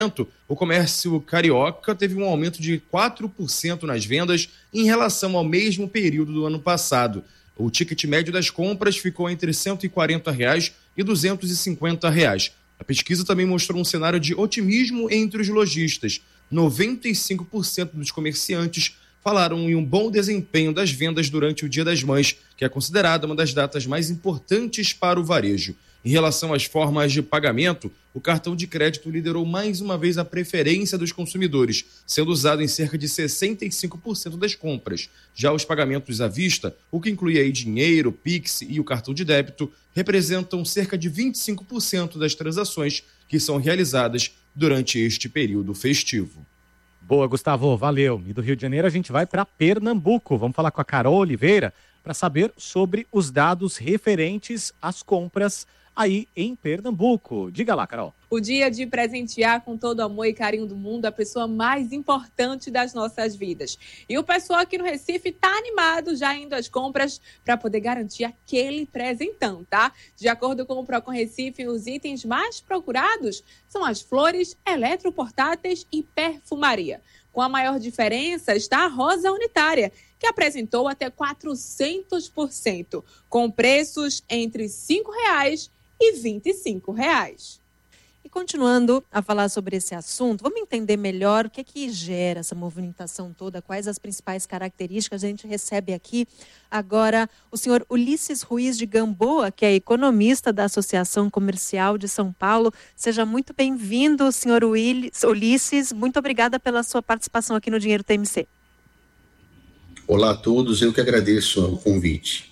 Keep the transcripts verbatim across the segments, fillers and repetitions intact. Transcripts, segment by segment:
o comércio carioca teve um aumento de quatro por cento nas vendas em relação ao mesmo período do ano passado. O ticket médio das compras ficou entre cento e quarenta reais e duzentos e cinquenta reais. A pesquisa também mostrou um cenário de otimismo entre os lojistas. noventa e cinco por cento dos comerciantes falaram em um bom desempenho das vendas durante o Dia das Mães, que é considerada uma das datas mais importantes para o varejo. Em relação às formas de pagamento, o cartão de crédito liderou mais uma vez a preferência dos consumidores, sendo usado em cerca de sessenta e cinco por cento das compras. Já os pagamentos à vista, o que inclui aí dinheiro, Pix e o cartão de débito, representam cerca de vinte e cinco por cento das transações que são realizadas durante este período festivo. Boa, Gustavo, valeu. E do Rio de Janeiro a gente vai para Pernambuco. Vamos falar com a Carol Oliveira para saber sobre os dados referentes às compras aí em Pernambuco. Diga lá, Carol. O dia de presentear com todo o amor e carinho do mundo a pessoa mais importante das nossas vidas. E o pessoal aqui no Recife está animado já indo às compras para poder garantir aquele presentão, tá? De acordo com o Procon Recife, os itens mais procurados são as flores, eletroportáteis e perfumaria. Com a maior diferença está a rosa unitária, que apresentou até quatrocentos por cento, com preços entre cinco reais e vinte e cinco reais. E continuando a falar sobre esse assunto, vamos entender melhor o que é que gera essa movimentação toda, quais as principais características. A gente recebe aqui agora o senhor Ulisses Ruiz de Gamboa, que é economista da Associação Comercial de São Paulo. Seja muito bem-vindo, senhor Ulisses. Muito obrigada pela sua participação aqui no Dinheiro T M C. Olá a todos, eu que agradeço o convite.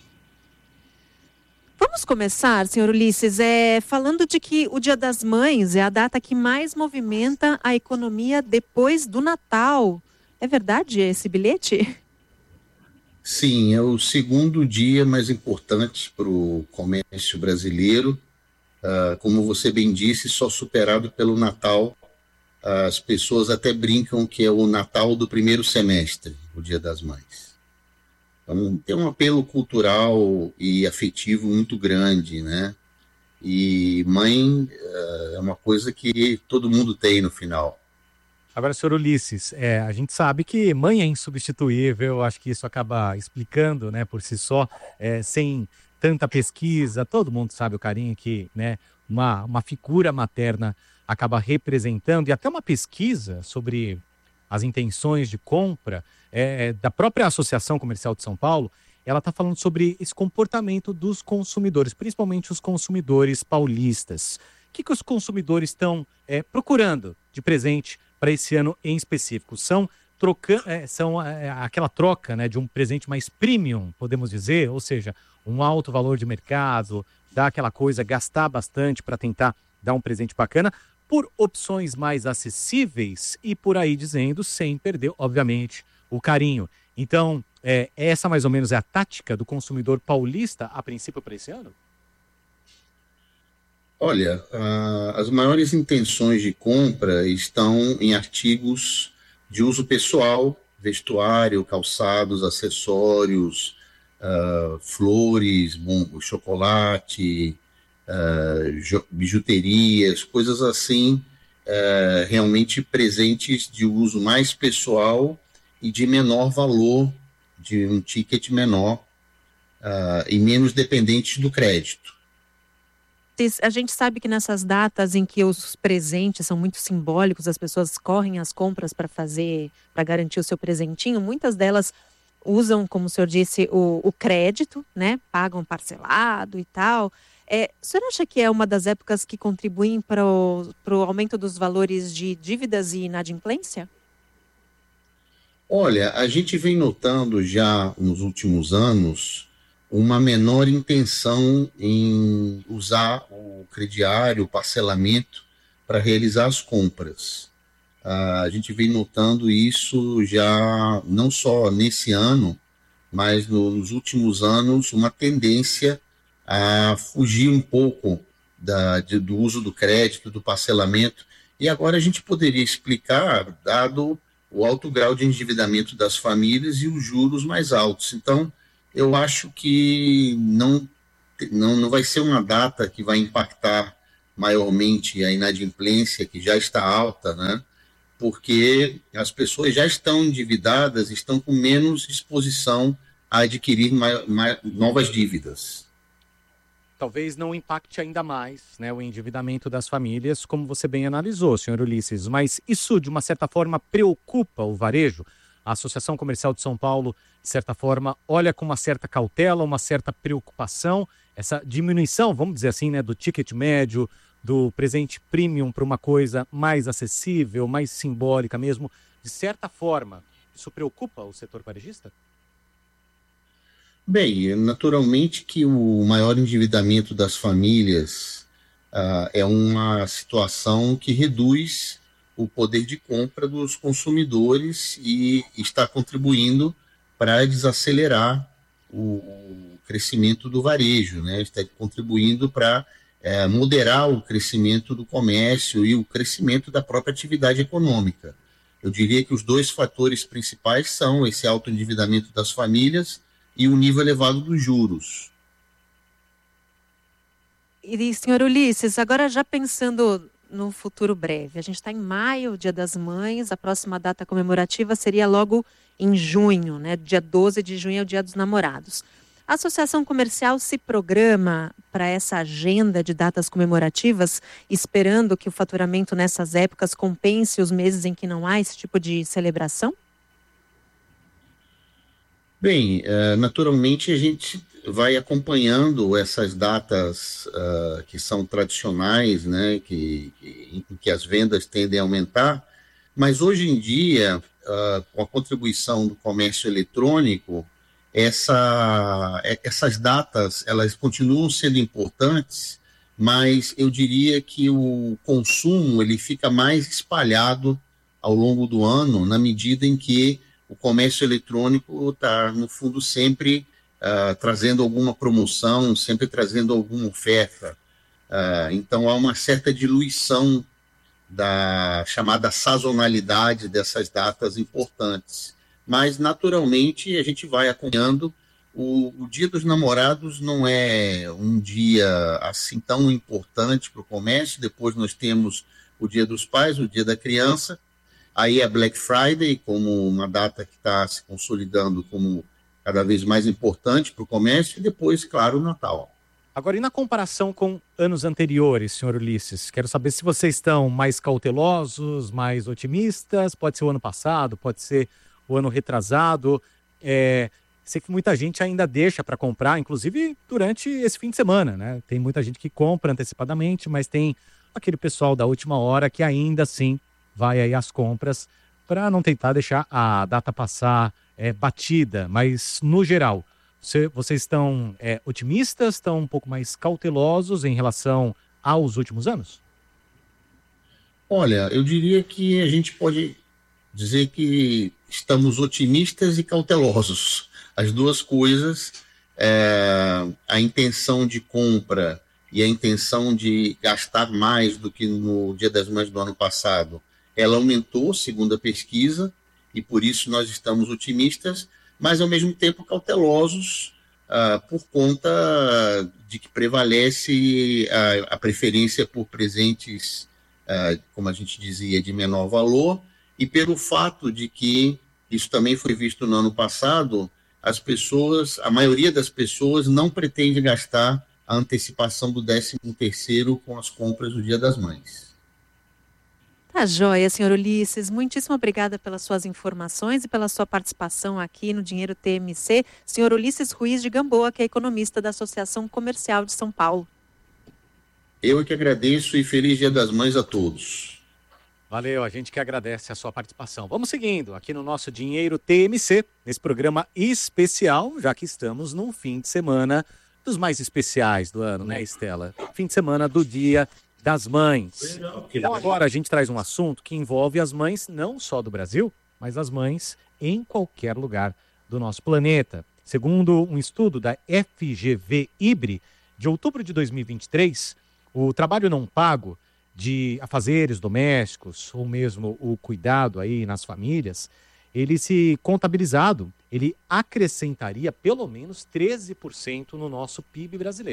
Vamos começar, senhor Ulisses, é, falando de que o Dia das Mães é a data que mais movimenta a economia depois do Natal. É verdade esse bilhete? Sim, é o segundo dia mais importante para o comércio brasileiro. Uh, como você bem disse, só superado pelo Natal. As pessoas até brincam que é o Natal do primeiro semestre, o Dia das Mães. Então, tem um apelo cultural e afetivo muito grande, né? E mãe uh, é uma coisa que todo mundo tem no final. Agora, senhor Ulisses, é, a gente sabe que mãe é insubstituível, acho que isso acaba explicando, né, por si só, é, sem tanta pesquisa, todo mundo sabe o carinho que, né, uma, uma figura materna acaba representando, e até uma pesquisa sobre as intenções de compra é, da própria Associação Comercial de São Paulo, ela está falando sobre esse comportamento dos consumidores, principalmente os consumidores paulistas. O que, que os consumidores estão é, procurando de presente para esse ano em específico? São, troca, é, são é, aquela troca, né, de um presente mais premium, podemos dizer, ou seja, um alto valor de mercado, dar aquela coisa, gastar bastante para tentar dar um presente bacana, por opções mais acessíveis e por aí dizendo, sem perder, obviamente, o carinho. Então, é, essa mais ou menos é a tática do consumidor paulista, a princípio, para esse ano? Olha, uh, as maiores intenções de compra estão em artigos de uso pessoal, vestuário, calçados, acessórios, uh, flores, bom, chocolate, uh, bijuterias, coisas assim, uh, realmente presentes de uso mais pessoal e de menor valor, de um ticket menor uh, e menos dependentes do crédito. A gente sabe que nessas datas em que os presentes são muito simbólicos, as pessoas correm às compras para fazer, para garantir o seu presentinho, muitas delas usam, como o senhor disse, o, o crédito, né? Pagam parcelado e tal. É, o senhor acha que é uma das épocas que contribuem para o aumento dos valores de dívidas e inadimplência? Olha, a gente vem notando já nos últimos anos uma menor intenção em usar o crediário, o parcelamento, para realizar as compras. Uh, a gente vem notando isso já, não só nesse ano, mas no, nos últimos anos, uma tendência a fugir um pouco da, de, do uso do crédito, do parcelamento. E agora a gente poderia explicar, dado o alto grau de endividamento das famílias e os juros mais altos. Então, eu acho que não, não, não vai ser uma data que vai impactar maiormente a inadimplência, que já está alta, né? Porque as pessoas já estão endividadas, estão com menos disposição a adquirir mai, mai, novas dívidas. Talvez não impacte ainda mais, né, o endividamento das famílias, como você bem analisou, senhor Ulisses, mas isso, de uma certa forma, preocupa o varejo? A Associação Comercial de São Paulo, de certa forma, olha com uma certa cautela, uma certa preocupação, essa diminuição, vamos dizer assim, né, do ticket médio, do presente premium para uma coisa mais acessível, mais simbólica mesmo, de certa forma, isso preocupa o setor varejista? Bem, naturalmente que o maior endividamento das famílias uh, é uma situação que reduz o poder de compra dos consumidores e está contribuindo para desacelerar o, o crescimento do varejo, né? Está contribuindo para é, moderar o crescimento do comércio e o crescimento da própria atividade econômica. Eu diria que os dois fatores principais são esse alto endividamento das famílias e o nível elevado dos juros. E, senhor Ulisses, agora já pensando no futuro breve, a gente está em maio, Dia das Mães, a próxima data comemorativa seria logo em junho, né? Dia doze de junho é o Dia dos Namorados. A Associação Comercial se programa para essa agenda de datas comemorativas, esperando que o faturamento nessas épocas compense os meses em que não há esse tipo de celebração? Bem, uh, naturalmente a gente vai acompanhando essas datas uh, que são tradicionais, né, que, que, em que as vendas tendem a aumentar, mas hoje em dia, uh, com a contribuição do comércio eletrônico, essa, essas datas elas continuam sendo importantes, mas eu diria que o consumo ele fica mais espalhado ao longo do ano, na medida em que o comércio eletrônico está, no fundo, sempre uh, trazendo alguma promoção, sempre trazendo alguma oferta. Uh, então, há uma certa diluição da chamada sazonalidade dessas datas importantes. Mas, naturalmente, a gente vai acompanhando. O, o Dia dos Namorados não é um dia assim tão importante para o comércio. Depois nós temos o Dia dos Pais, o Dia da Criança. Aí a Black Friday, como uma data que está se consolidando como cada vez mais importante para o comércio, e depois, claro, o Natal. Agora, e na comparação com anos anteriores, senhor Ulisses? Quero saber se vocês estão mais cautelosos, mais otimistas, pode ser o ano passado, pode ser o ano retrasado. É, sei que muita gente ainda deixa para comprar, inclusive durante esse fim de semana, né? Tem muita gente que compra antecipadamente, mas tem aquele pessoal da última hora que ainda assim vai aí às compras para não tentar deixar a data passar é, batida. Mas, no geral, você, vocês estão é, otimistas, estão um pouco mais cautelosos em relação aos últimos anos? Olha, eu diria que a gente pode dizer que estamos otimistas e cautelosos. As duas coisas, é, a intenção de compra e a intenção de gastar mais do que no Dia das Mães do ano passado, ela aumentou, segundo a pesquisa, e por isso nós estamos otimistas, mas ao mesmo tempo cautelosos uh, por conta de que prevalece a, a preferência por presentes, uh, como a gente dizia, de menor valor, e pelo fato de que, isso também foi visto no ano passado, as pessoas, a maioria das pessoas não pretende gastar a antecipação do décimo terceiro com as compras do Dia das Mães. Tá joia, senhor Ulisses. Muitíssimo obrigada pelas suas informações e pela sua participação aqui no Dinheiro T M C. Senhor Ulisses Ruiz de Gamboa, que é economista da Associação Comercial de São Paulo. Eu é que agradeço e feliz Dia das Mães a todos. Valeu, a gente que agradece a sua participação. Vamos seguindo aqui no nosso Dinheiro T M C, nesse programa especial, já que estamos num fim de semana dos mais especiais do ano, né, Estela? Fim de semana do Dia das Mães. Então agora a gente traz um assunto que envolve as mães não só do Brasil, mas as mães em qualquer lugar do nosso planeta. Segundo um estudo da F G V I B R I, de outubro de dois mil e vinte e três, o trabalho não pago de afazeres domésticos ou mesmo o cuidado aí nas famílias, ele se contabilizado, ele acrescentaria pelo menos treze por cento no nosso P I B brasileiro.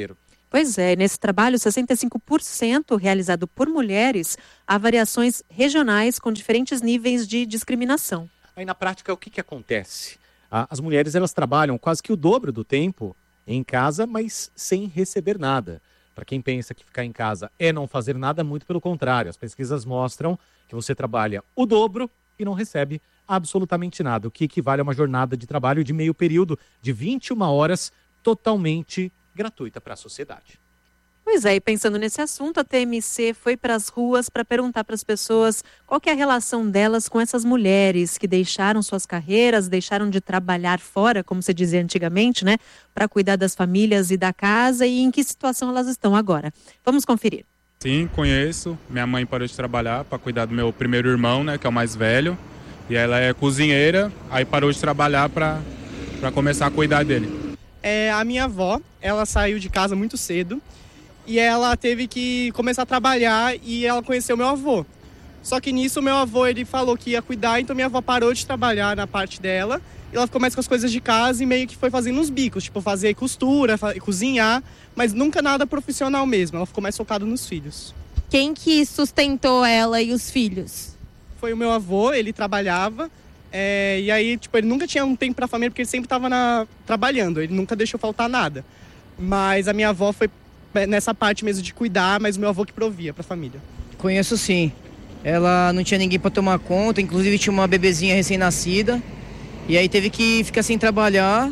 Pois é, nesse trabalho, sessenta e cinco por cento realizado por mulheres, há variações regionais com diferentes níveis de discriminação. Aí na prática, o que, que acontece? As mulheres elas trabalham quase que o dobro do tempo em casa, mas sem receber nada. Para quem pensa que ficar em casa é não fazer nada, muito pelo contrário. As pesquisas mostram que você trabalha o dobro e não recebe absolutamente nada, o que equivale a uma jornada de trabalho de meio período de vinte e uma horas totalmente gratuita para a sociedade. Pois é, e pensando nesse assunto, a T M C foi para as ruas para perguntar para as pessoas qual que é a relação delas com essas mulheres que deixaram suas carreiras, deixaram de trabalhar fora, como se dizia antigamente, né, para cuidar das famílias e da casa, e em que situação elas estão agora. Vamos conferir. Sim, conheço. Minha mãe parou de trabalhar para cuidar do meu primeiro irmão, né, que é o mais velho, e ela é cozinheira, aí parou de trabalhar para para começar a cuidar dele. É, a minha avó, ela saiu de casa muito cedo e ela teve que começar a trabalhar e ela conheceu meu avô. Só que nisso meu avô ele falou que ia cuidar, então minha avó parou de trabalhar na parte dela e ela ficou mais com as coisas de casa e meio que foi fazendo uns bicos, tipo fazer costura, fa- cozinhar, mas nunca nada profissional mesmo, ela ficou mais focada nos filhos. Quem que sustentou ela e os filhos? Foi o meu avô, ele trabalhava. É, e aí, tipo, ele nunca tinha um tempo pra família porque ele sempre estava na... trabalhando, ele nunca deixou faltar nada. Mas a minha avó foi nessa parte mesmo de cuidar, mas o meu avô que provia pra família. Conheço sim. Ela não tinha ninguém pra tomar conta, inclusive tinha uma bebezinha recém-nascida. E aí teve que ficar sem trabalhar,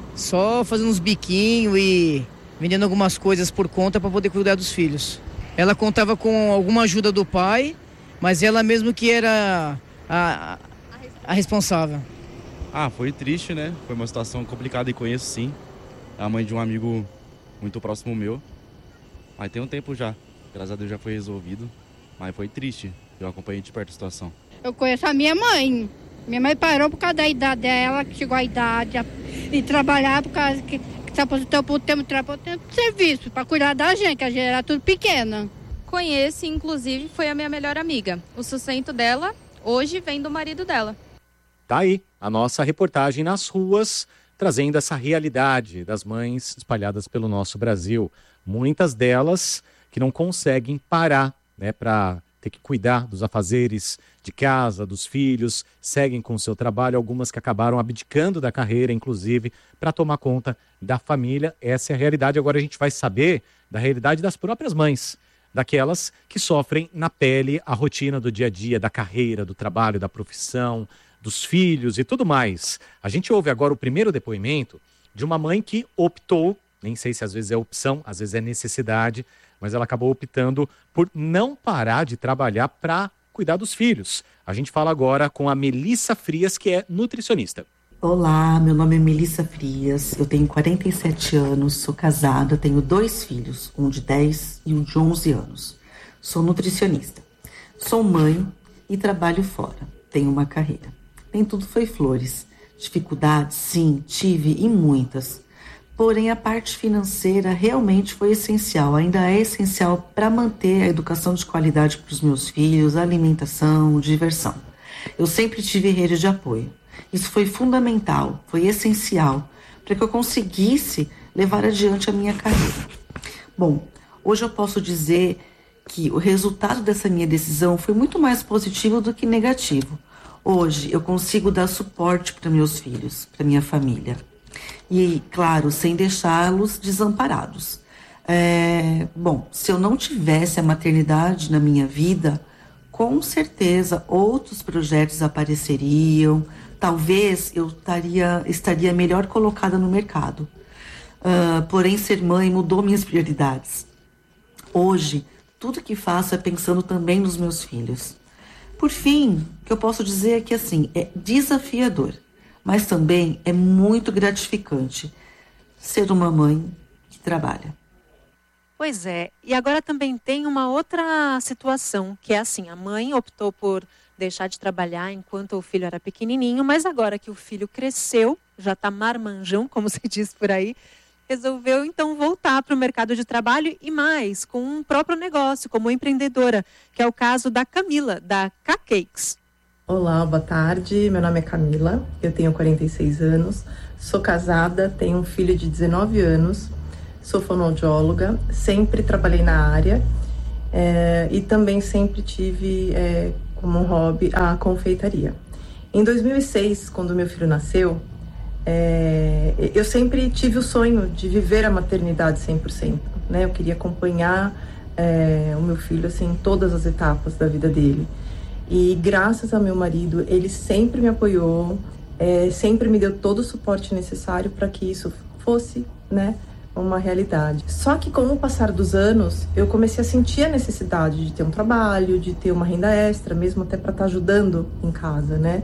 só fazendo uns biquinhos e vendendo algumas coisas por conta pra poder cuidar dos filhos. Ela contava com alguma ajuda do pai, mas ela mesmo que era a... a responsável. Ah, foi triste, né? Foi uma situação complicada e conheço sim. É a mãe de um amigo muito próximo meu. Mas tem um tempo já. Graças a Deus já foi resolvido. Mas foi triste. Eu acompanhei de perto a situação. Eu conheço a minha mãe. Minha mãe parou por causa da idade dela, que chegou à idade, e trabalhar por causa que, que se aposentou por tempo de serviço, para cuidar da gente, que a gente era tudo pequena. Conheço, inclusive, foi a minha melhor amiga. O sustento dela hoje vem do marido dela. Tá aí a nossa reportagem nas ruas, trazendo essa realidade das mães espalhadas pelo nosso Brasil. Muitas delas que não conseguem parar, né, para ter que cuidar dos afazeres de casa, dos filhos, seguem com o seu trabalho, algumas que acabaram abdicando da carreira, inclusive, para tomar conta da família. Essa é a realidade. Agora a gente vai saber da realidade das próprias mães, daquelas que sofrem na pele a rotina do dia a dia, da carreira, do trabalho, da profissão, dos filhos e tudo mais. A gente ouve agora o primeiro depoimento de uma mãe que optou, nem sei se às vezes é opção, às vezes é necessidade, mas ela acabou optando por não parar de trabalhar para cuidar dos filhos. A gente fala agora com a Melissa Frias, que é nutricionista. Olá, meu nome é Melissa Frias, eu tenho quarenta e sete anos, sou casada, tenho dois filhos, um de dez e um de onze anos. Sou nutricionista. Sou mãe e trabalho fora, tenho uma carreira. Nem tudo foi flores. Dificuldades, sim, tive e muitas. Porém, a parte financeira realmente foi essencial, ainda é essencial para manter a educação de qualidade para os meus filhos, a alimentação, diversão. Eu sempre tive rede de apoio. Isso foi fundamental, foi essencial para que eu conseguisse levar adiante a minha carreira. Bom, hoje eu posso dizer que o resultado dessa minha decisão foi muito mais positivo do que negativo. Hoje eu consigo dar suporte para meus filhos, para minha família. E, claro, sem deixá-los desamparados. É, bom, se eu não tivesse a maternidade na minha vida, com certeza outros projetos apareceriam. Talvez eu estaria, estaria melhor colocada no mercado. Uh, porém, ser mãe mudou minhas prioridades. Hoje, tudo que faço é pensando também nos meus filhos. Por fim, o que eu posso dizer é que assim, é desafiador, mas também é muito gratificante ser uma mãe que trabalha. Pois é, e agora também tem uma outra situação, que é assim, a mãe optou por deixar de trabalhar enquanto o filho era pequenininho, mas agora que o filho cresceu, já está marmanjão, como se diz por aí, resolveu então voltar para o mercado de trabalho e mais, com um próprio negócio, como empreendedora, que é o caso da Camila, da K-Cakes. Olá, boa tarde, meu nome é Camila, eu tenho quarenta e seis anos, sou casada, tenho um filho de dezenove anos, sou fonoaudióloga, sempre trabalhei na área é, e também sempre tive é, como hobby a confeitaria. Em dois mil e seis, quando meu filho nasceu, é, eu sempre tive o sonho de viver a maternidade cem por cento, né? Eu queria acompanhar é, o meu filho assim, em todas as etapas da vida dele. E graças ao meu marido, ele sempre me apoiou, é, sempre me deu todo o suporte necessário para que isso fosse, né, uma realidade. Só que com o passar dos anos, eu comecei a sentir a necessidade de ter um trabalho, de ter uma renda extra, mesmo até para estar ajudando em casa, né?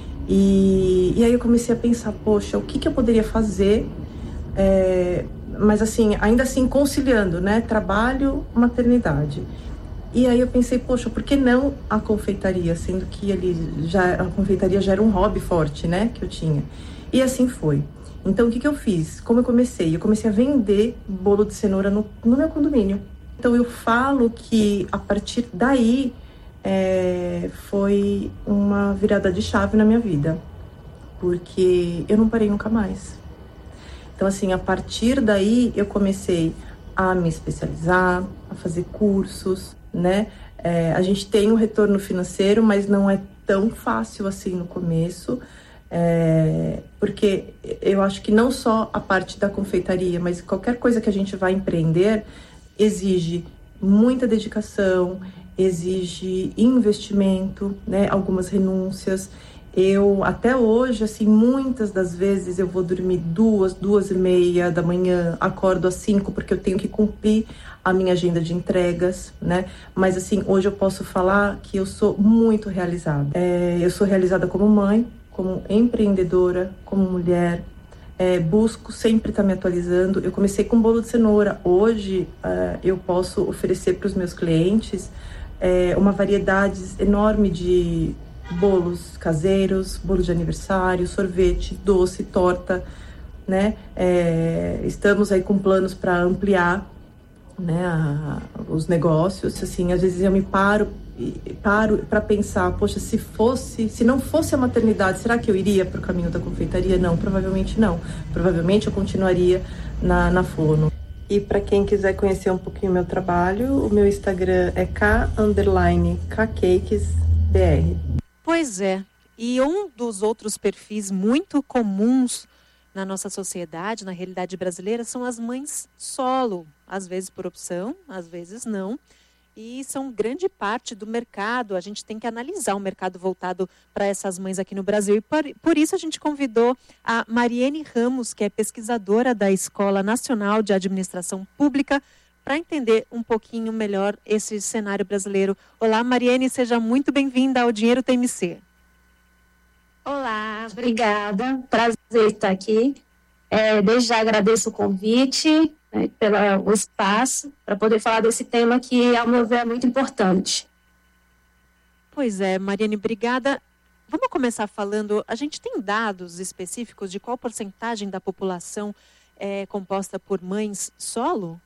E, e aí eu comecei a pensar, poxa, o que, que eu poderia fazer, é, mas assim, ainda assim conciliando, né, trabalho, maternidade. E aí eu pensei, poxa, por que não a confeitaria, sendo que ali já, a confeitaria já era um hobby forte, né, que eu tinha. E assim foi. Então, o que, que eu fiz? Como eu comecei? Eu comecei a vender bolo de cenoura no, no meu condomínio. Então, eu falo que, a partir daí, é, foi uma virada de chave na minha vida. Porque eu não parei nunca mais. Então, assim, a partir daí, eu comecei a me especializar, a fazer cursos, né? É, a gente tem um retorno financeiro, mas não é tão fácil assim no começo. É, porque eu acho que não só a parte da confeitaria, mas qualquer coisa que a gente vai empreender exige muita dedicação, exige investimento, né? Algumas renúncias. Eu, até hoje, assim, muitas das vezes eu vou dormir duas, duas e meia da manhã, acordo às cinco, porque eu tenho que cumprir a minha agenda de entregas, né? Mas, assim, hoje eu posso falar que eu sou muito realizada. É, eu sou realizada como mãe, como empreendedora, como mulher, é, busco sempre estar me atualizando. Eu comecei com bolo de cenoura. Hoje, uh, eu posso oferecer para os meus clientes é, uma variedade enorme de bolos caseiros, bolo de aniversário, sorvete, doce, torta, né? É, estamos aí com planos para ampliar, né, a, os negócios. Assim, às vezes eu me paro paro para pensar, poxa, se fosse, se não fosse a maternidade, será que eu iria para o caminho da confeitaria? Não, provavelmente não. Provavelmente eu continuaria na, na fono. E para quem quiser conhecer um pouquinho meu trabalho, o meu Instagram é k underline kkcakesbr. Pois é, e um dos outros perfis muito comuns na nossa sociedade, na realidade brasileira, são as mães solo, às vezes por opção, às vezes não, e são grande parte do mercado. A gente tem que analisar o mercado voltado para essas mães aqui no Brasil, e por, por isso a gente convidou a Mariene Ramos, que é pesquisadora da Escola Nacional de Administração Pública, para entender um pouquinho melhor esse cenário brasileiro. Olá, Mariene, seja muito bem-vinda ao Dinheiro T M C. Olá, obrigada. Prazer estar aqui. É, desde já agradeço o convite, né, pelo espaço, para poder falar desse tema que, ao meu ver, é muito importante. Pois é, Mariene, obrigada. Vamos começar falando, a gente tem dados específicos de qual porcentagem da população é composta por mães solo?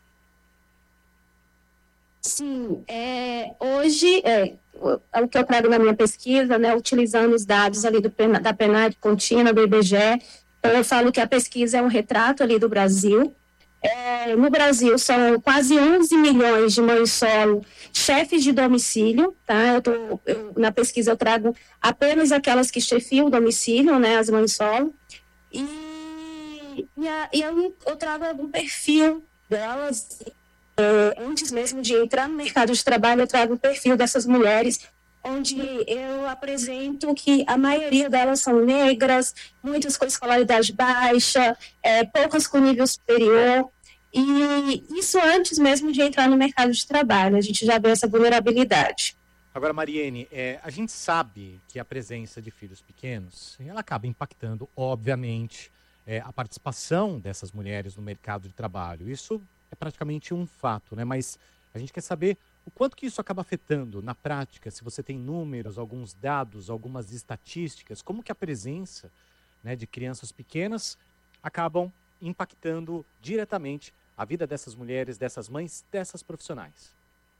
Sim, é, hoje, é, o que eu trago na minha pesquisa, né, utilizando os dados ali do, da PNAD contínua, do I B G E, eu falo que a pesquisa é um retrato ali do Brasil. É, no Brasil, são quase onze milhões de mães solo, chefes de domicílio, tá? Eu tô, eu, na pesquisa eu trago apenas aquelas que chefiam o domicílio, né, as mães solo, e, e, a, e eu, eu trago um perfil delas. É, antes mesmo de entrar no mercado de trabalho, eu trago o perfil dessas mulheres, onde eu apresento que a maioria delas são negras, muitas com escolaridade baixa, é, poucas com nível superior, e isso antes mesmo de entrar no mercado de trabalho, a gente já vê essa vulnerabilidade. Agora, Mariene, é, a gente sabe que a presença de filhos pequenos, ela acaba impactando, obviamente, é, a participação dessas mulheres no mercado de trabalho. Isso é praticamente um fato, né? Mas a gente quer saber o quanto que isso acaba afetando na prática, se você tem números, alguns dados, algumas estatísticas, como que a presença, né, de crianças pequenas acabam impactando diretamente a vida dessas mulheres, dessas mães, dessas profissionais.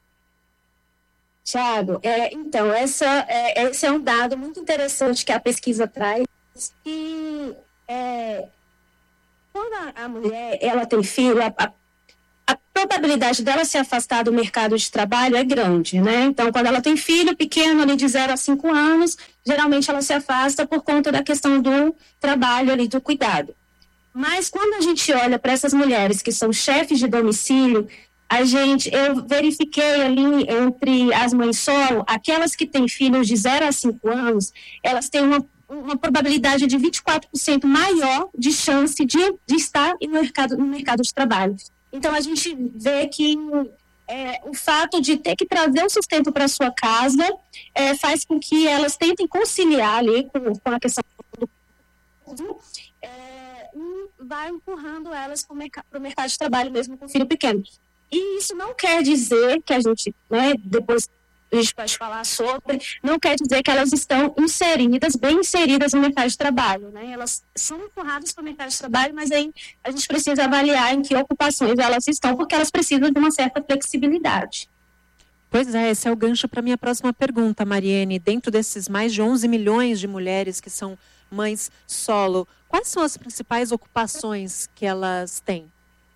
Tiago, é, então, essa, é, esse é um dado muito interessante que a pesquisa traz, e é, quando a, a mulher ela tem filho, a, a a probabilidade dela se afastar do mercado de trabalho é grande, né? Então, quando ela tem filho pequeno ali de zero a cinco anos, geralmente ela se afasta por conta da questão do trabalho ali, do cuidado. Mas quando a gente olha para essas mulheres que são chefes de domicílio, a gente, eu verifiquei ali entre as mães solo, aquelas que têm filhos de zero a cinco anos, elas têm uma, uma probabilidade de vinte e quatro por cento maior de chance de, de estar no mercado, no mercado de trabalho. Então, a gente vê que é, o fato de ter que trazer o sustento para a sua casa é, faz com que elas tentem conciliar ali com, com a questão do... É, e vai empurrando elas para o merc- mercado de trabalho mesmo com filho pequeno. E isso não quer dizer que a gente, né, depois a gente pode falar sobre, não quer dizer que elas estão inseridas, bem inseridas no mercado de trabalho, né? Elas são empurradas para o mercado de trabalho, mas aí a gente precisa avaliar em que ocupações elas estão, porque elas precisam de uma certa flexibilidade. Pois é, esse é o gancho para a minha próxima pergunta, Mariene. Dentro desses mais de onze milhões de mulheres que são mães solo, quais são as principais ocupações que elas têm?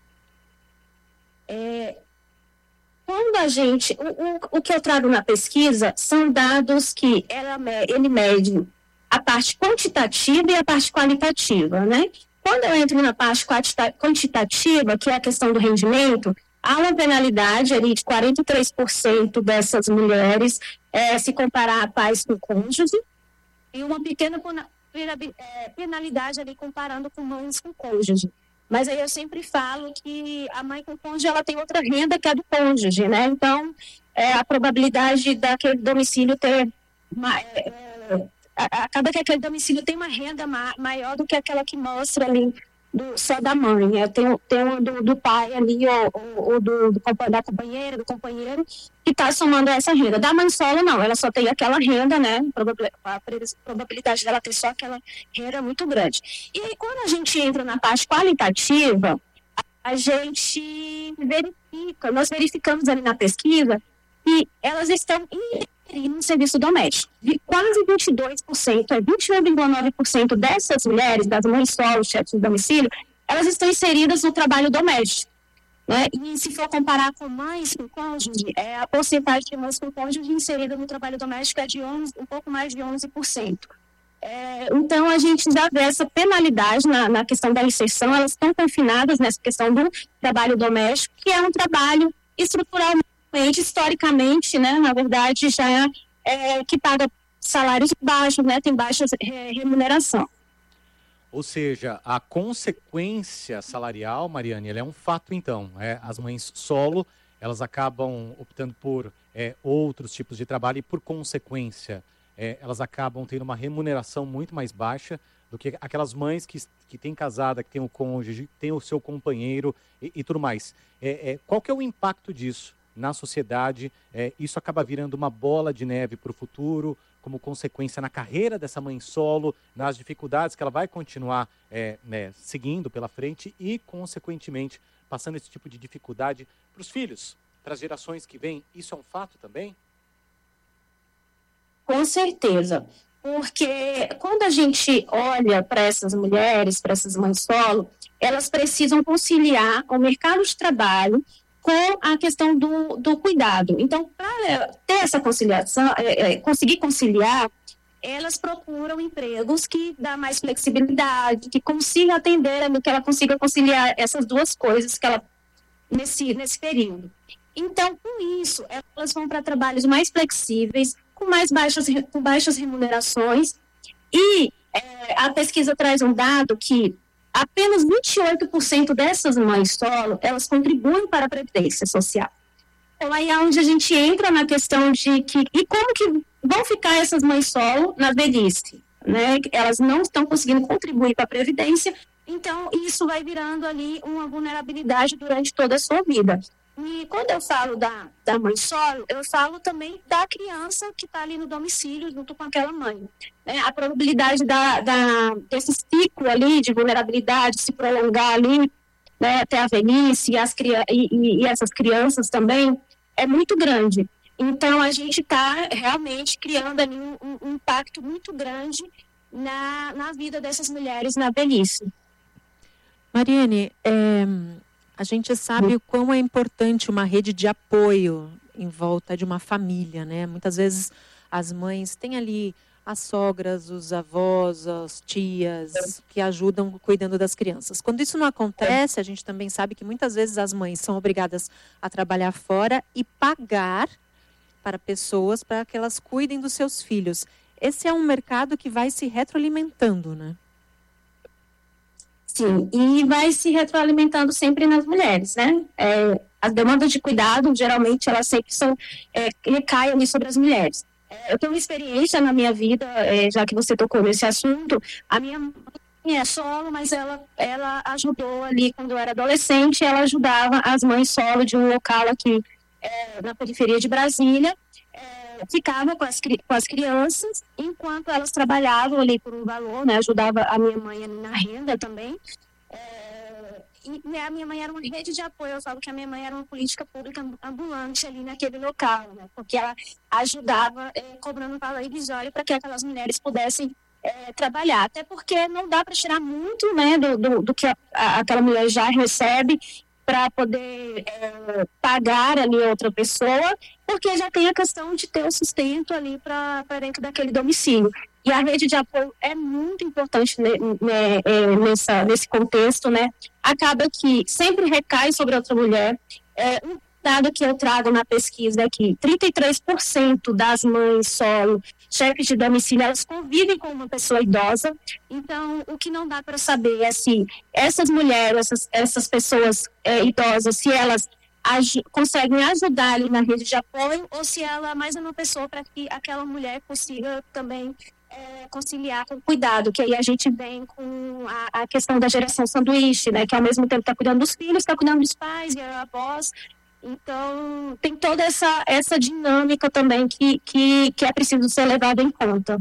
É, quando a gente, o, o, o que eu trago na pesquisa são dados que ela, ele mede a parte quantitativa e a parte qualitativa, né? Quando eu entro na parte quantitativa, que é a questão do rendimento, há uma penalidade ali de quarenta e três por cento dessas mulheres é, se comparar a pais com cônjuge, e uma pequena penalidade ali comparando com mães com cônjuge. Mas aí eu sempre falo que a mãe com cônjuge, ela tem outra renda que a do cônjuge, né? Então, é, a probabilidade daquele domicílio ter... Uma, é, é, acaba que aquele domicílio tem uma renda ma- maior do que aquela que mostra ali do, só da mãe, né? Tem, tem um do, do pai ali, ou, ou, ou do, do, da companheira, do companheiro, que está somando essa renda. Da mãe solo, não, ela só tem aquela renda, né? A probabilidade dela ter só aquela renda é muito grande. E aí, quando a gente entra na parte qualitativa, a gente verifica, nós verificamos ali na pesquisa que elas estão inseridas no serviço doméstico. De quase vinte e dois por cento, é vinte e um vírgula nove por cento dessas mulheres, das mães solo, chefes de domicílio, elas estão inseridas no trabalho doméstico. Né? E se for comparar com mães com cônjuge, é, a porcentagem de mães com cônjuge inserida no trabalho doméstico é de onze, um pouco mais de onze por cento. É, então, a gente já vê essa penalidade na, na questão da inserção, elas estão confinadas nessa questão do trabalho doméstico, que é um trabalho estruturalmente, historicamente, né, na verdade, já é, é que paga salários baixos, né, tem baixa remuneração. Ou seja, a consequência salarial, Mariane, ela é um fato, então. É, as mães solo, elas acabam optando por é, outros tipos de trabalho e, por consequência, é, elas acabam tendo uma remuneração muito mais baixa do que aquelas mães que, que têm casada, que têm o cônjuge, têm o seu companheiro e, e tudo mais. É, é, qual que é o impacto disso na sociedade? É, isso acaba virando uma bola de neve para o futuro, como consequência na carreira dessa mãe solo, nas dificuldades que ela vai continuar é, né, seguindo pela frente e, consequentemente, passando esse tipo de dificuldade para os filhos, para as gerações que vêm. Isso é um fato também? Com certeza, porque quando a gente olha para essas mulheres, para essas mães solo, elas precisam conciliar o mercado de trabalho com a questão do, do cuidado. Então, para ter essa conciliação, é, é, conseguir conciliar, elas procuram empregos que dão mais flexibilidade, que consiga atender, que ela consiga conciliar essas duas coisas que ela, nesse, nesse período. Então, com isso, elas vão para trabalhos mais flexíveis, com mais baixas, com baixas remunerações, e é, a pesquisa traz um dado que apenas vinte e oito por cento dessas mães solo, elas contribuem para a Previdência Social. Então, aí é onde a gente entra na questão de que, e como que vão ficar essas mães solo na velhice, né? Elas não estão conseguindo contribuir para a Previdência, então isso vai virando ali uma vulnerabilidade durante toda a sua vida. E quando eu falo da, da mãe solo, eu falo também da criança que está ali no domicílio junto com aquela mãe. Né? A probabilidade da, da, desse ciclo ali de vulnerabilidade se prolongar ali, né, até a velhice e, as, e, e, e essas crianças também é muito grande. Então, a gente está realmente criando ali um, um impacto muito grande na, na vida dessas mulheres na velhice. Mariane, é... A gente sabe o quão é importante uma rede de apoio em volta de uma família, né? Muitas vezes as mães têm ali as sogras, os avós, as tias que ajudam cuidando das crianças. Quando isso não acontece, a gente também sabe que muitas vezes as mães são obrigadas a trabalhar fora e pagar para pessoas para que elas cuidem dos seus filhos. Esse é um mercado que vai se retroalimentando, né? Sim, e vai se retroalimentando sempre nas mulheres, né? É, as demandas de cuidado, geralmente, elas sempre são, é, recaem ali sobre as mulheres. É, eu tenho uma experiência na minha vida, é, já que você tocou nesse assunto, a minha mãe é solo, mas ela, ela ajudou ali, quando eu era adolescente, ela ajudava as mães solo de um local aqui é, na periferia de Brasília, é, ficava com as, com as crianças, enquanto elas trabalhavam ali por um valor, né, ajudava a minha mãe ali na renda também, é, e a minha mãe era uma rede de apoio. Eu falo que a minha mãe era uma política pública ambulante ali naquele local, né, porque ela ajudava é, cobrando valor irrisório para que aquelas mulheres pudessem é, trabalhar, até porque não dá para tirar muito, né, do, do, do que a, a, aquela mulher já recebe para poder é, pagar ali outra pessoa, porque já tem a questão de ter o sustento ali para dentro daquele domicílio. E a rede de apoio é muito importante, né, né, é, nessa, nesse contexto, né? Acaba que sempre recai sobre outra mulher. É, um dado que eu trago na pesquisa é que trinta e três por cento das mães solo, chefes de domicílio, elas convivem com uma pessoa idosa. Então, o que não dá para saber é se essas mulheres, essas, essas pessoas é, idosas, se elas aju- conseguem ajudar ali na rede de apoio, ou se ela é mais uma pessoa para que aquela mulher consiga também é, conciliar com cuidado, que aí a gente vem com a, a questão da geração sanduíche, né, que ao mesmo tempo está cuidando dos filhos, está cuidando dos pais e avós. Então, tem toda essa, essa dinâmica também que, que, que é preciso ser levada em conta.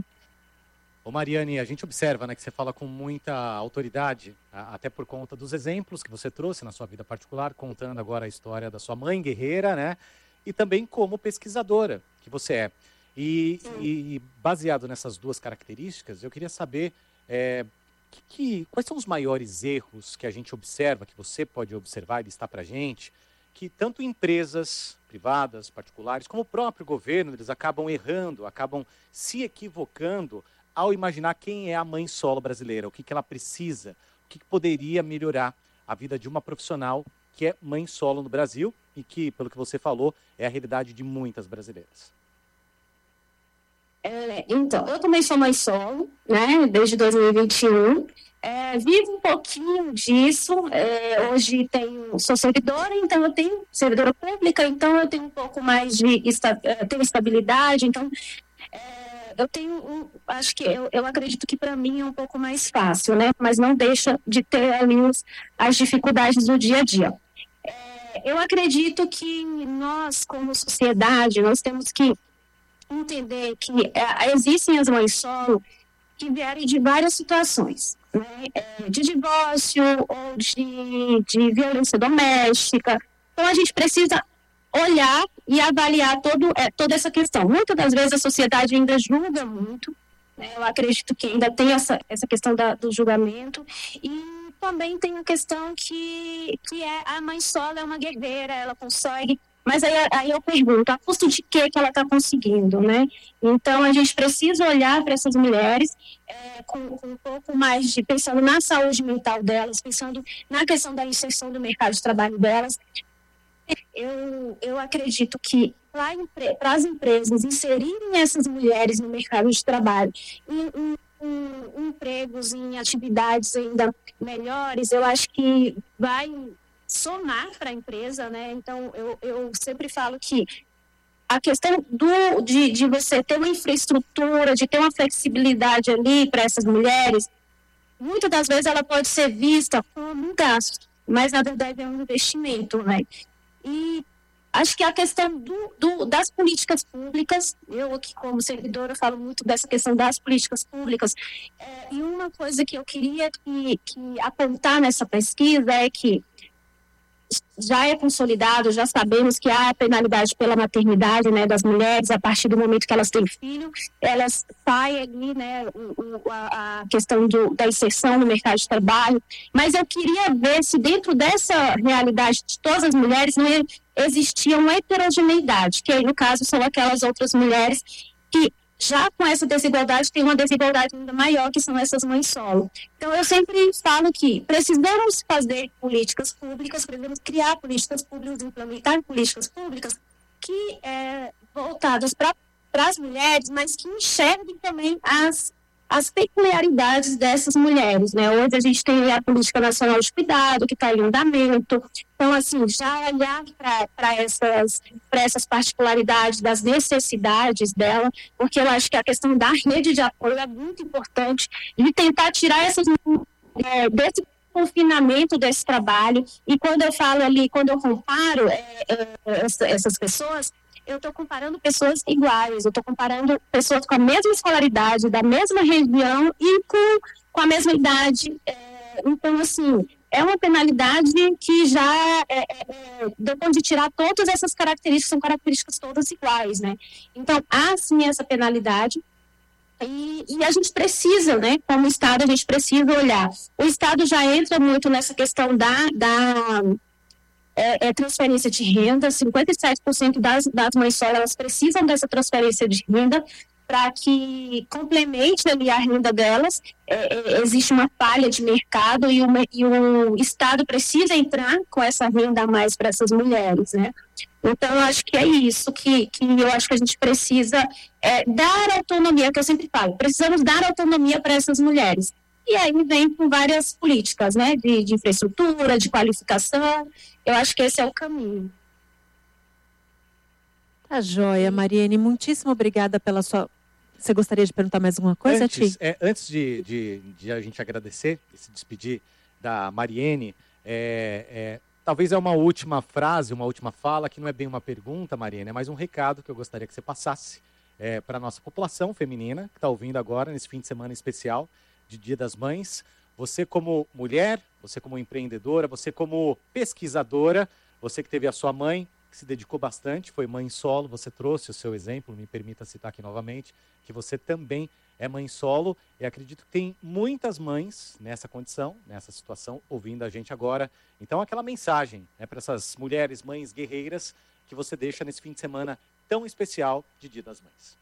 Ô Mariane, a gente observa, né, que você fala com muita autoridade, até por conta dos exemplos que você trouxe na sua vida particular, contando agora a história da sua mãe guerreira, né, e também como pesquisadora que você é. E, e baseado nessas duas características, eu queria saber é, que, que, quais são os maiores erros que a gente observa, que você pode observar e listar para a gente, que tanto empresas privadas, particulares, como o próprio governo, eles acabam errando, acabam se equivocando ao imaginar quem é a mãe solo brasileira, o que, que ela precisa, o que, que poderia melhorar a vida de uma profissional que é mãe solo no Brasil e que, pelo que você falou, é a realidade de muitas brasileiras. É, então, eu também sou mãe solo, né, desde dois mil e vinte e um. É, vivo um pouquinho disso, é, hoje tenho, sou servidora, então eu tenho servidora pública, então eu tenho um pouco mais de esta, tenho estabilidade, então é, eu tenho, um, acho que eu, eu acredito que para mim é um pouco mais fácil, né, mas não deixa de ter ali os, as dificuldades do dia a dia. É, eu acredito que nós, como sociedade, nós temos que entender que é, existem as mães solo que vierem de várias situações, né? É, de divórcio ou de, de violência doméstica. Então, a gente precisa olhar e avaliar todo, é, toda essa questão. Muitas das vezes a sociedade ainda julga muito, né? Eu acredito que ainda tem essa, essa questão da, do julgamento, e também tem a questão que, que é a mãe solo é uma guerreira, ela consegue. Mas aí, aí eu pergunto, a custo de que que ela está conseguindo, né? Então, a gente precisa olhar para essas mulheres é, com, com um pouco mais de, pensando na saúde mental delas, pensando na questão da inserção do mercado de trabalho delas. Eu, eu acredito que para as empresas inserirem essas mulheres no mercado de trabalho, em, em, em empregos, em atividades ainda melhores, eu acho que vai somar para a empresa, né? Então, eu, eu sempre falo que a questão do, de, de você ter uma infraestrutura, de ter uma flexibilidade ali para essas mulheres, muitas das vezes ela pode ser vista como um gasto, mas na verdade é um investimento, né? E acho que a questão do, do, das políticas públicas, eu aqui como servidora falo muito dessa questão das políticas públicas, é, e uma coisa que eu queria que, que apontar nessa pesquisa é que já é consolidado, já sabemos que há penalidade pela maternidade, né, das mulheres, a partir do momento que elas têm filho, elas saem ali, né, o, a, a questão do, da inserção no mercado de trabalho, mas eu queria ver se dentro dessa realidade de todas as mulheres não existia uma heterogeneidade, que aí no caso são aquelas outras mulheres que já com essa desigualdade, tem uma desigualdade ainda maior, que são essas mães solo. Então, eu sempre falo que precisamos fazer políticas públicas, precisamos criar políticas públicas, implementar políticas públicas que é, voltadas para as mulheres, mas que enxerguem também as, as peculiaridades dessas mulheres, né? Hoje a gente tem a Política Nacional de Cuidado, que está em andamento. Então, assim, já olhar para essas, essas particularidades das necessidades dela, porque eu acho que a questão da rede de apoio é muito importante, de tentar tirar essas é, desse confinamento desse trabalho. E quando eu falo ali, quando eu comparo é, é, essas pessoas, eu estou comparando pessoas iguais, eu estou comparando pessoas com a mesma escolaridade, da mesma região e com, com a mesma idade. É, então, assim, é uma penalidade que já, é, é, depois de tirar todas essas características, são características todas iguais, né? Então, há sim essa penalidade e, e a gente precisa, né, como Estado, a gente precisa olhar. O Estado já entra muito nessa questão da... da É, é transferência de renda, cinquenta e sete por cento das, das mães solo, elas precisam dessa transferência de renda para que complemente ali a renda delas. É, é, existe uma falha de mercado e o, e o Estado precisa entrar com essa renda a mais para essas mulheres, né? Então, eu acho que é isso que, que eu acho que a gente precisa é, dar autonomia, que eu sempre falo, precisamos dar autonomia para essas mulheres. E aí vem com várias políticas, né, de, de infraestrutura, de qualificação. Eu acho que esse é o caminho. Tá joia, Mariene. Muitíssimo obrigada pela sua... Você gostaria de perguntar mais alguma coisa, Antes, Ti? é, antes de, de, de a gente agradecer e se despedir da Mariene, é, é, talvez é uma última frase, uma última fala, que não é bem uma pergunta, Mariene, é mais um recado que eu gostaria que você passasse é, para a nossa população feminina, que está ouvindo agora, nesse fim de semana especial de Dia das Mães. Você como mulher, você como empreendedora, você como pesquisadora, você que teve a sua mãe, que se dedicou bastante, foi mãe solo, você trouxe o seu exemplo, me permita citar aqui novamente, que você também é mãe solo, e acredito que tem muitas mães nessa condição, nessa situação, ouvindo a gente agora. Então, aquela mensagem, né, para essas mulheres, mães guerreiras, que você deixa nesse fim de semana tão especial de Dia das Mães.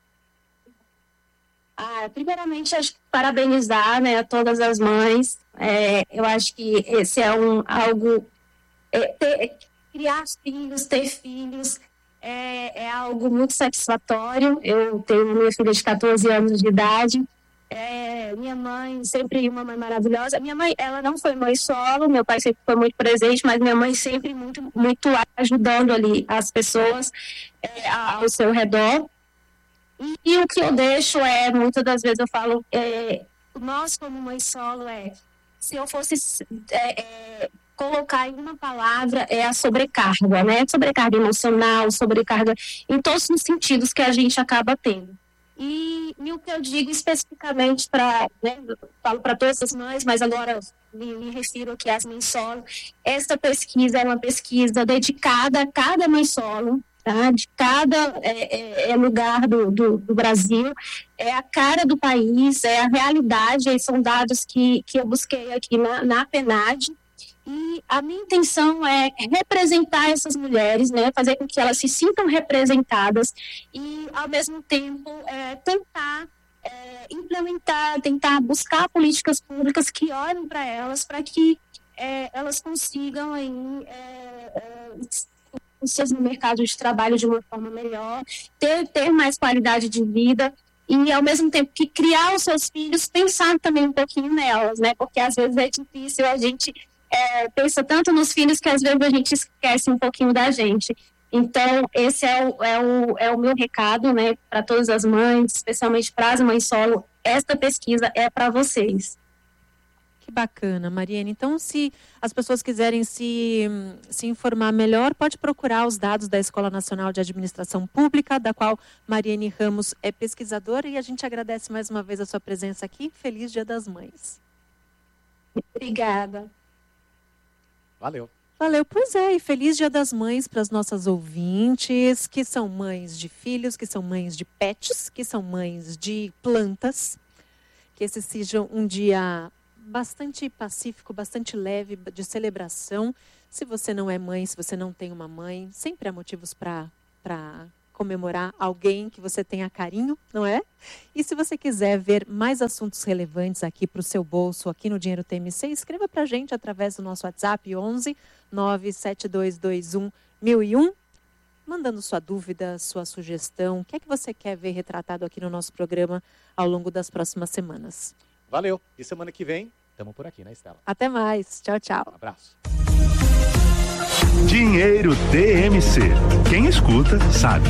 Ah, primeiramente, acho que parabenizar, né, a todas as mães. É, eu acho que esse é um, algo... É, ter, criar filhos, ter filhos, é, é algo muito satisfatório. Eu tenho minha filha de catorze anos de idade. É, minha mãe, sempre uma mãe maravilhosa. Minha mãe, ela não foi mãe solo, meu pai sempre foi muito presente, mas minha mãe sempre muito, muito ajudando ali as pessoas é, ao seu redor. E, e o que eu deixo é, muitas das vezes eu falo, é, nós como mãe solo, é, se eu fosse é, é, colocar em uma palavra, é a sobrecarga, né? Sobrecarga emocional, sobrecarga em todos os sentidos que a gente acaba tendo. E, e o que eu digo especificamente para, né, falo para todas as mães, mas agora me, me refiro aqui às mães solo, essa pesquisa é uma pesquisa dedicada a cada mãe solo, tá? De cada é, é, lugar do, do, do Brasil, é a cara do país, é a realidade, são dados que, que eu busquei aqui na, na PENAD, e a minha intenção é representar essas mulheres, né, fazer com que elas se sintam representadas e, ao mesmo tempo, é, tentar é, implementar, tentar buscar políticas públicas que olhem para elas, para que é, elas consigam aí, é, é, no mercado de trabalho de uma forma melhor, ter, ter mais qualidade de vida e, ao mesmo tempo que criar os seus filhos, pensar também um pouquinho nelas, né? Porque às vezes é difícil, a gente é, pensa tanto nos filhos que às vezes a gente esquece um pouquinho da gente. Então, esse é o, é o, é o meu recado, né, para todas as mães, especialmente para as mães solo. Esta pesquisa é para vocês. Que bacana, Mariene. Então, se as pessoas quiserem se, se informar melhor, pode procurar os dados da Escola Nacional de Administração Pública, da qual Mariene Ramos é pesquisadora, e a gente agradece mais uma vez a sua presença aqui. Feliz Dia das Mães. Obrigada. Valeu. Valeu, pois é, e feliz Dia das Mães para as nossas ouvintes, que são mães de filhos, que são mães de pets, que são mães de plantas. Que esse seja um dia bastante pacífico, bastante leve, de celebração. Se você não é mãe, se você não tem uma mãe, sempre há motivos para para comemorar alguém que você tenha carinho, não é? E se você quiser ver mais assuntos relevantes aqui para o seu bolso, aqui no Dinheiro T M C, escreva para a gente através do nosso WhatsApp onze nove sete dois dois um mil e um, mandando sua dúvida, sua sugestão, o que é que você quer ver retratado aqui no nosso programa ao longo das próximas semanas. Valeu. E semana que vem, estamos por aqui, né, Estela? Até mais. Tchau, tchau. Um abraço. Dinheiro T M C. Quem escuta, sabe.